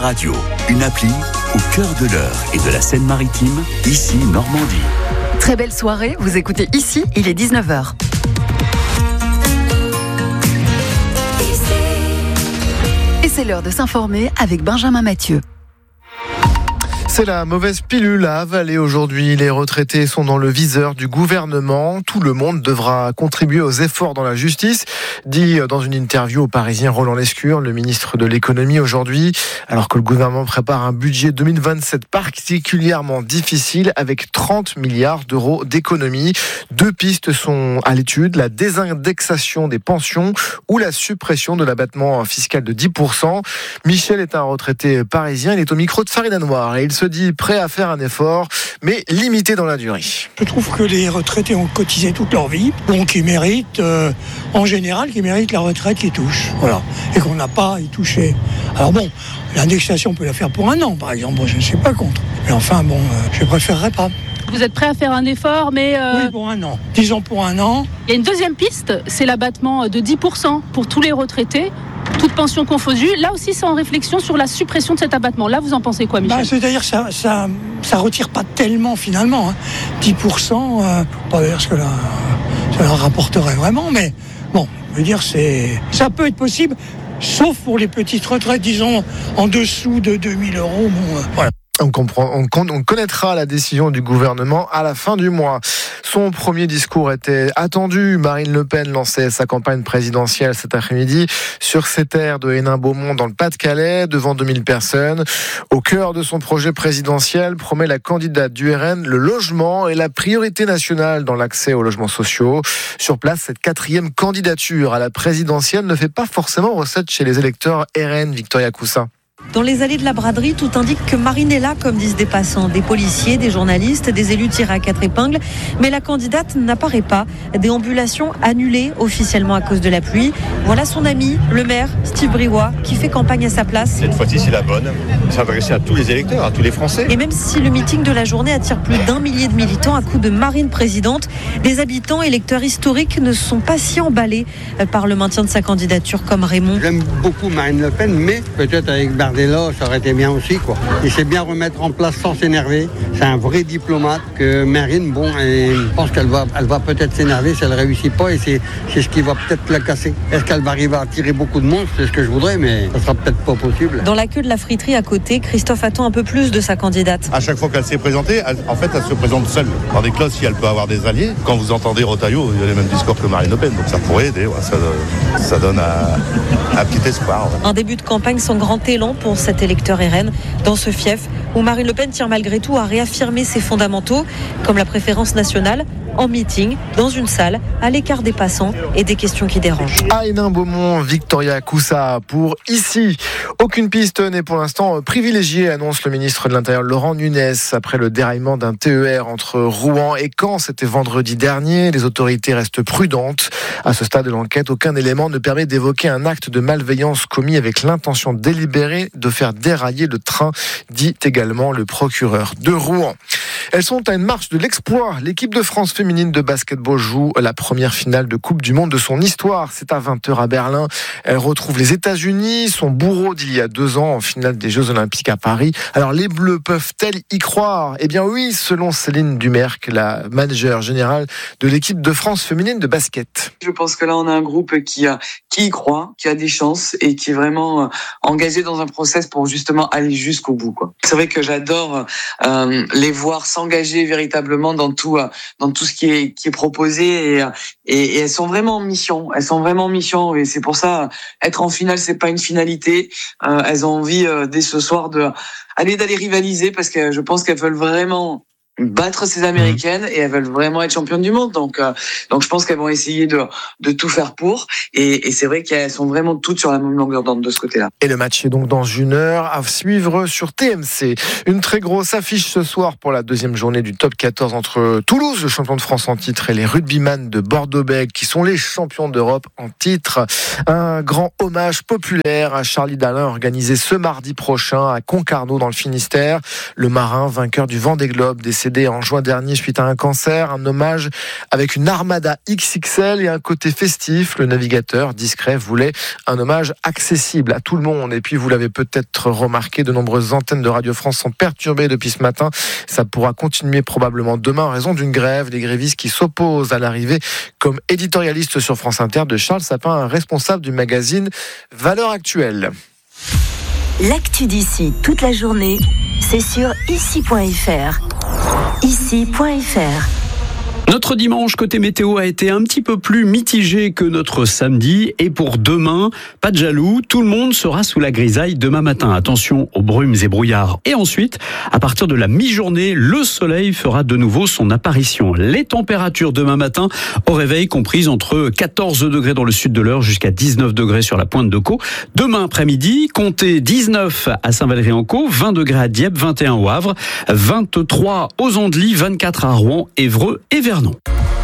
Radio, une appli au cœur de l'Eure et de la Seine-Maritime, ici Normandie. Très belle soirée, vous écoutez ici, il est 19h. Et c'est l'heure de s'informer avec Benjamin Mathieu. C'est la mauvaise pilule à avaler aujourd'hui. Les retraités sont dans le viseur du gouvernement. Tout le monde devra contribuer aux efforts dans la justice, dit dans une interview au Parisien Roland Lescure, le ministre de l'économie aujourd'hui, alors que le gouvernement prépare un budget 2027 particulièrement difficile avec 30 milliards d'euros d'économies. 2 pistes sont à l'étude, la désindexation des pensions ou la suppression de l'abattement fiscal de 10%. Michel est un retraité parisien, il est au micro de Farina Noir et il se dit prêt à faire un effort, mais limité dans la durée. Je trouve que les retraités ont cotisé toute leur vie, donc ils méritent, en général, la retraite qui touche. Voilà. Et qu'on n'a pas à y toucher. Alors bon, l'indexation, on peut la faire pour 1 an, par exemple. Bon, je ne suis pas contre. Mais enfin, bon, je préférerais pas. Vous êtes prêt à faire un effort, mais... Oui, pour 1 an. Disons pour 1 an. Il y a une deuxième piste, c'est l'abattement de 10% pour tous les retraités, toutes pensions confondues. Là aussi, c'est en réflexion sur la suppression de cet abattement. Là, vous en pensez quoi, Michel ? C'est-à-dire que ça retire pas tellement, finalement. Hein. 10%, pas dire ce que ça leur rapporterait vraiment, mais bon, je veux dire, ça peut être possible, sauf pour les petites retraites, disons, en dessous de 2000 €. Bon, voilà. On connaîtra la décision du gouvernement à la fin du mois. Son premier discours était attendu. Marine Le Pen lançait sa campagne présidentielle cet après-midi sur ses terres de Hénin-Beaumont dans le Pas-de-Calais, devant 2000 personnes. Au cœur de son projet présidentiel, promet la candidate du RN le logement et la priorité nationale dans l'accès aux logements sociaux. Sur place, cette 4e candidature à la présidentielle ne fait pas forcément recette chez les électeurs RN. Victoria Coussa. Dans les allées de la braderie, tout indique que Marine est là, comme disent des passants, des policiers, des journalistes, des élus tirés à 4 épingles. Mais la candidate n'apparaît pas. Déambulation annulée officiellement à cause de la pluie. Voilà son ami, le maire, Steve Briouat, qui fait campagne à sa place. Cette fois-ci, c'est la bonne. S'adresser à tous les électeurs, à tous les Français. Et même si le meeting de la journée attire plus d'1 millier de militants à coup de Marine présidente, des habitants électeurs historiques ne sont pas si emballés par le maintien de sa candidature comme Raymond. J'aime beaucoup Marine Le Pen, mais peut-être avec Bardella, ça aurait été bien aussi, quoi. Il sait bien remettre en place sans s'énerver. C'est un vrai diplomate que Marine, et je pense qu'elle va peut-être s'énerver si elle ne réussit pas et c'est ce qui va peut-être la casser. Est-ce qu'elle va arriver à attirer beaucoup de monde ? C'est ce que je voudrais, mais ça sera peut-être pas possible. Dans la queue de la friterie à côté, Christophe attend un peu plus de sa candidate. À chaque fois qu'elle s'est présentée, elle se présente seule. Dans des classes, si elle peut avoir des alliés. Quand vous entendez Retailleau, il y a les mêmes discours que Marine Le Pen, donc ça pourrait aider. Ouais, ça donne un petit espoir. Ouais. Un début de campagne sans grand élan pour cet électeur RN dans ce fief où Marine Le Pen tient malgré tout à réaffirmer ses fondamentaux comme la préférence nationale en meeting, dans une salle, à l'écart des passants et des questions qui dérangent. À Hénin-Beaumont, Victoria Coussa pour ici. Aucune piste n'est pour l'instant privilégiée, annonce le ministre de l'Intérieur Laurent Nunez. Après le déraillement d'un TER entre Rouen et Caen, c'était vendredi dernier. Les autorités restent prudentes. À ce stade de l'enquête, aucun élément ne permet d'évoquer un acte de malveillance commis avec l'intention délibérée de faire dérailler le train, dit également le procureur de Rouen. Elles sont à une marche de l'exploit. L'équipe de France féminine de basketball joue la première finale de Coupe du Monde de son histoire. C'est à 20h à Berlin. Elle retrouve les États-Unis, son bourreau d'il y a 2 ans en finale des Jeux Olympiques à Paris. Alors les Bleus peuvent-elles y croire ? Eh bien oui, selon Céline Dumerc, la manager générale de l'équipe de France féminine de basket. Je pense que là on a un groupe qui y croit, qui a des chances et qui est vraiment engagé dans un process pour justement aller jusqu'au bout, quoi. C'est vrai que j'adore les voir s'engager véritablement dans tout ce qui est proposé et elles sont vraiment en mission. Elles sont vraiment en mission et c'est pour ça être en finale c'est pas une finalité. Elles ont envie dès ce soir d'aller rivaliser parce que je pense qu'elles veulent vraiment battre ces Américaines et elles veulent vraiment être championnes du monde. Donc je pense qu'elles vont essayer de tout faire pour. Et c'est vrai qu'elles sont vraiment toutes sur la même longueur d'onde de ce côté-là. Et le match est donc dans 1 heure à suivre sur TMC. Une très grosse affiche ce soir pour la 2e journée du top 14 entre Toulouse, le champion de France en titre, et les rugbyman de Bordeaux-Bègles qui sont les champions d'Europe en titre. Un grand hommage populaire à Charlie Dalin organisé ce mardi prochain à Concarneau dans le Finistère. Le marin vainqueur du Vendée Globe des décédé en juin dernier suite à un cancer. Un hommage avec une armada XXL et un côté festif. Le navigateur discret voulait un hommage accessible à tout le monde. Et puis, vous l'avez peut-être remarqué, de nombreuses antennes de Radio France sont perturbées depuis ce matin. Ça pourra continuer probablement demain en raison d'une grève. Les grévistes qui s'opposent à l'arrivée comme éditorialiste sur France Inter de Charles Sapin, un responsable du magazine Valeurs Actuelles. L'actu d'ici toute la journée, c'est sur ici.fr. Ici.fr. Notre dimanche côté météo a été un petit peu plus mitigé que notre samedi. Et pour demain, pas de jaloux, tout le monde sera sous la grisaille demain matin. Attention aux brumes et brouillards. Et ensuite, à partir de la mi-journée, le soleil fera de nouveau son apparition. Les températures demain matin au réveil comprises entre 14 degrés dans le sud de l'Eure jusqu'à 19 degrés sur la pointe de Caux. Demain après-midi, comptez 19 à Saint-Valery-en-Caux, 20 degrés à Dieppe, 21 au Havre, 23 aux Andelys, 24 à Rouen, Évreux et Vernon.